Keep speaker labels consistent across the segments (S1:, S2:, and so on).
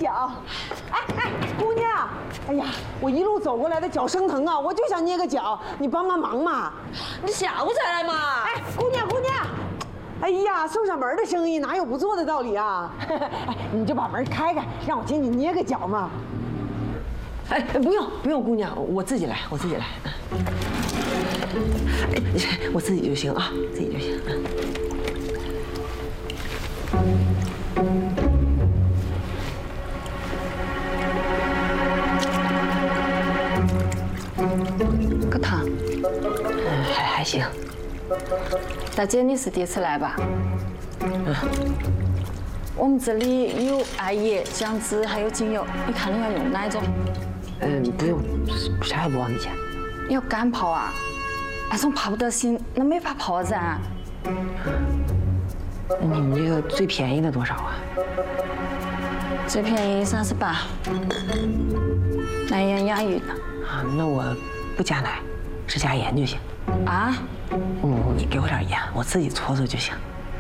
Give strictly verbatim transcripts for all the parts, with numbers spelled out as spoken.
S1: 脚。哎哎，姑娘，哎呀，我一路走过来的脚生疼啊，我就想捏个脚，你帮帮忙嘛。
S2: 你下午才来嘛？
S1: 哎，姑娘姑娘，哎呀，送上门的生意哪有不做的道理啊？哎，你就把门开开，让我进去捏个脚嘛。
S2: 哎，不用不用，姑娘，我自己来，我自己来。哎，我自己就行啊，自己就行。
S3: 可烫？
S2: 嗯，还还行。
S3: 大姐，你是第一次来吧？嗯。我们这里有艾叶、姜汁，还有精油，你看你要用哪一种？
S2: 嗯，不用，啥也不往里加。
S3: 你要干泡啊？那种泡不得行，那没法泡噻。
S2: 那你们这个最便宜的多少啊？
S3: 最便宜三十八，奶盐养鱼的。
S2: 啊，那我不加奶，只加盐就行。
S3: 啊？
S2: 嗯，你给我点盐，我自己搓搓就行。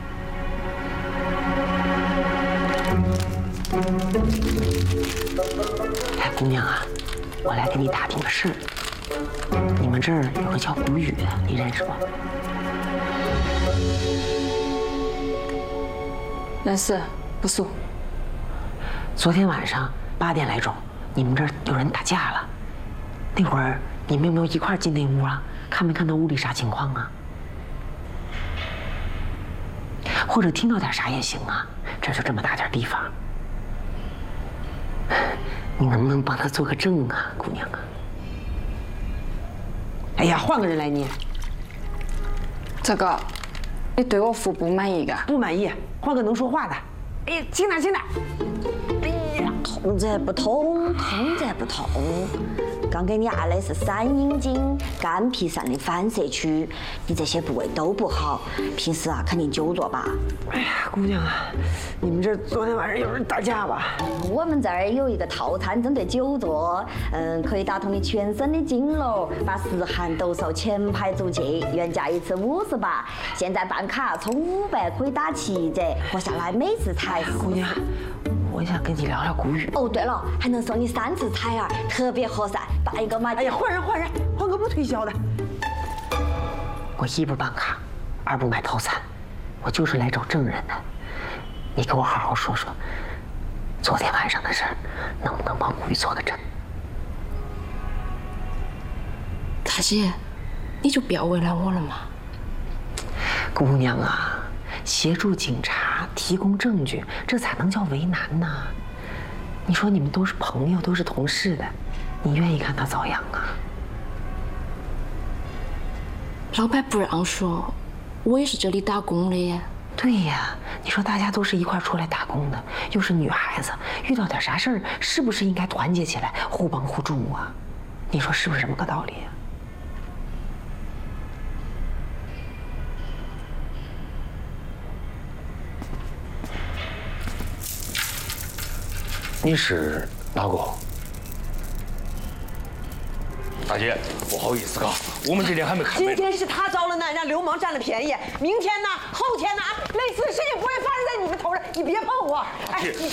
S2: 哎，姑娘啊，我来给你打听个事儿。你们这儿有个叫谷雨的，你认识不？
S3: 认识，不熟。
S2: 昨天晚上八点来钟，你们这儿有人打架了。那会儿你们有没有一块儿进那屋啊？看没看到屋里啥情况啊？或者听到点啥也行啊。这就这么大点地方，你能不能帮他做个证啊，姑娘啊？哎呀，换个人来捏。
S3: 这个，你对我服不满意噶？
S2: 不满意，换个能说话的。哎呀，轻点，轻点。
S4: 哎呀，痛则不痛，痛则不痛。刚给你按的是三阴经、肝脾肾的反射区，你这些部位都不好，平时啊肯定久坐吧？
S2: 哎呀，姑娘啊，你们这昨天晚上有人打架吧？
S4: 我们这儿有一个套餐针对久坐，嗯，可以打通你全身的经络，把湿寒抖擞前排足气，原价一次五十八，现在办卡充五百可以打七折，活下来每次才四十。
S2: 姑娘，我想跟你聊聊谷雨。
S4: 哦，对了，还能送你三次彩儿，特别合算，办一个嘛。
S2: 哎呀，换人换人，换个不推销的。我一不办卡，二不买套餐，我就是来找证人的。你给我好好说说，昨天晚上的事儿，能不能帮谷雨做个证？
S5: 大姐，你就不要为难我了嘛。
S2: 姑娘啊，协助警察提供证据，这才能叫为难呢。你说你们都是朋友，都是同事的，你愿意看他遭殃啊？
S5: 老板不让说，我也是这里打工的呀。
S2: 对呀，你说大家都是一块出来打工的，又是女孩子，遇到点啥事儿，是不是应该团结起来，互帮互助啊？你说是不是这么个道理啊？
S6: 你是哪个？大姐，不好意思嘎，我们这里还没开门。
S1: 今天是他招了难，让流氓占了便宜。明天呢，后天呢，类似的事情不会发生在你们头上，你别碰我。哎，你